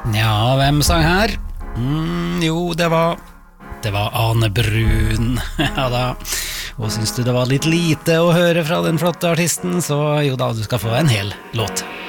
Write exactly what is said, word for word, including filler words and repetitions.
Ja, hvem sang her? Mm, jo, det var Det var Ane Brun. Ja da. Og synes du det var litt lite å høre fra den flotte artisten, så jo da, du skal få en hel låt.